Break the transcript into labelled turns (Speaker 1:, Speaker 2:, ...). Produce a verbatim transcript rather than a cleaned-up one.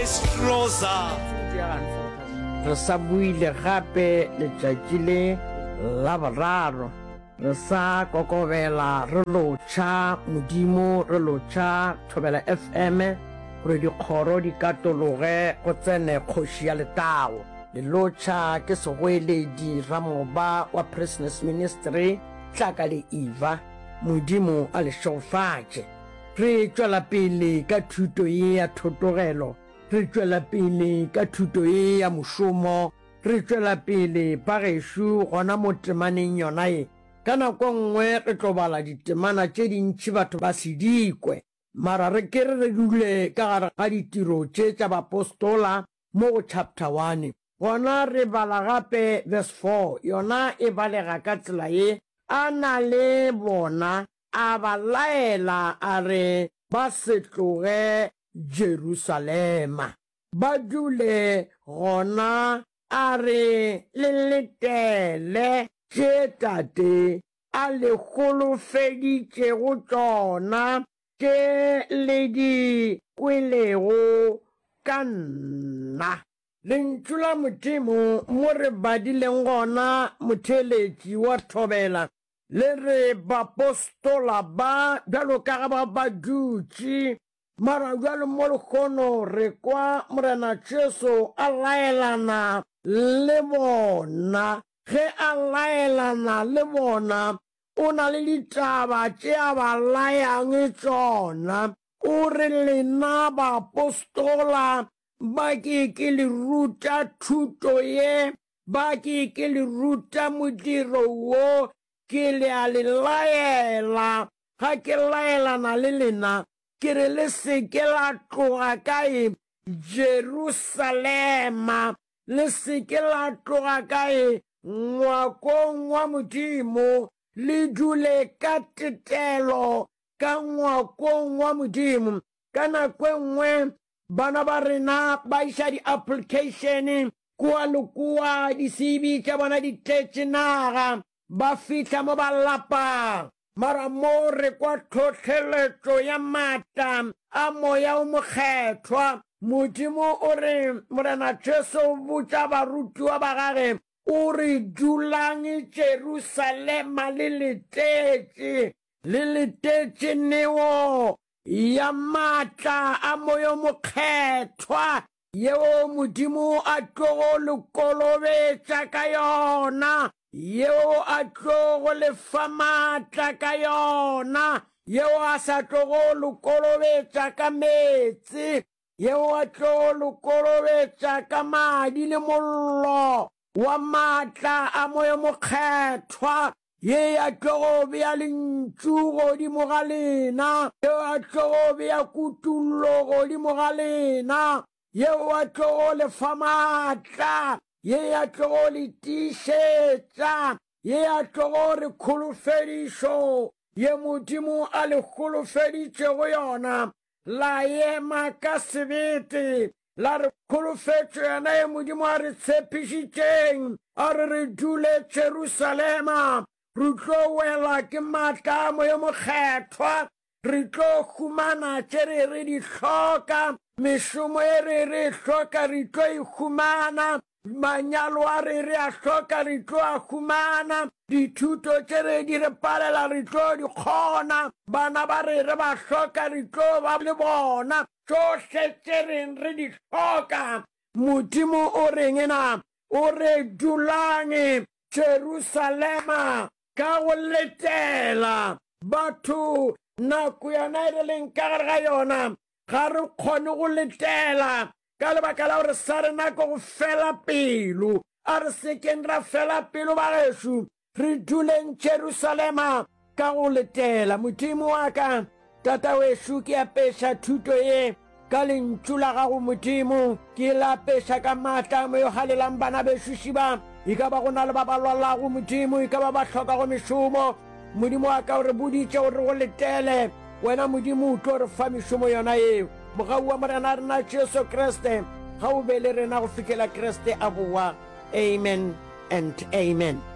Speaker 1: maestrosa.
Speaker 2: Re sa buile gape letšatši le la boraro re sa kokobela re lotšha modimo re lotšha Thobela F M gore dikgoro di katologe go tsene kgoši ya letago le lotšha ke segoeledi ramoba wa Presence Ministry tlaka le Eva modimo a le šofatše re tšwela pele ka thuto ye ya thotogelo re tšwela pele ka thuto ye ya mošomo re tšwela pele bagešo gona mo temaneng yona ye ka nako nngwe re tlo bala ditemana tše dintšhi batho ba sedikwe mara re kere re dule ka gare ga ditiro tše tša bapostola mo go chapter one gona re bala gape verse four yona e balega ka tsela ye a na le bona a ba laela a re ba se tloge Jerusalema ba dule gona a re le letele tše tate a le golofeditšego tšona tše le di kwelego ka nna lentšu la modimo mo re badileng gona motheletši wa thobela le re bapostola ba bjalo ka ga ba ba dutše mara bjalo mo lekgono re kwa morena Jesu a laelana le bona ge a laelana le bona o na le ditaba tše a ba layang tšona o re lena bapostola ba ke ke le ruta thuto ye ba ke ke le ruta modiro wo ke le a le laela ga ke laelana le lena ke re le seke la tloga kae Jerusalema le seke la tloga kae ngwakong wa modimo le dule ka tetelo ka ngwakong wa modimo ka nako nngwe bana ba rena ba iša di-application kua le kua di-C V tša bona di tletše naga ba fihla mo ba lapang mara mo re kwa tlhotlheletšo ya maatla a moya o mokgethwa modimo o re morena Jesu o botša barutiwa ba gage o re dulang Jerusalema le letetše le letetše neo ya maatla a moya o mokgethwa yeo modimo a tlogo le kolobetša ka yona yeo a tlogo le fa maatla ka yona yeo a sa tlogo le kolobetša ka meetse yeo a tlogo le kolobetša ka madi le mollo wa maatla a moya mokgethwa ye a tlogo bea lentšu godimo ga lena yeo a tlogo bea kutullo godimo ga lena yeo a tlogo le fa maatla ye ya tlogo le tišetša ye ya tlogo re kholofedišo ye modimo a le kholofeditšego yona la ema ka sebete la re kholofetšo yona ye modimo a re tshepišitšeng a re re dule Jerusalema re tlo wela ke maatla a moya mokgethwa re tlo humana tše re re di hloka mešomo ye re re hloka re tlo e humana manyalo a re re a hloka re tlo a humana dithuto tše re di re palela re tlo di kgona bana ba re re ba hloka re tlo ba le bona tšohle tše reng re di hloka modimo o reng na o re dulange Jerusalema ka go letela batho nako yona e re leng ka gare ga yona ga re kgone go letela ka lebaka la gore sa rena ko go fela pelo a re sekeng ra fela pelo bagešo re duleng Jerusalema ka go letela modimo wa ka tata wešo ke apeša thuto ye ka lentšu la gago modimo ke la apeša ka maatla mo yo galelang bana bešo šiba e ka ba go na le ba ba lwalago modimo e ka ba ba hlokago mešomo modimo wa ka o re boditše gore go letele wena modimo o tlo re fa mešomo yona eo mogau wa morena rena Jesu Kriste ga o be le rena go fitlhela Kriste a boa amen and amen.